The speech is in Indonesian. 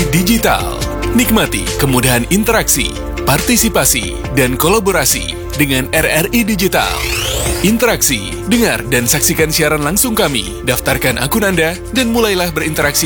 Digital. Nikmati kemudahan interaksi, partisipasi, dan kolaborasi dengan RRI Digital. Interaksi, dengar dan saksikan siaran langsung kami, daftarkan akun Anda, dan mulailah berinteraksi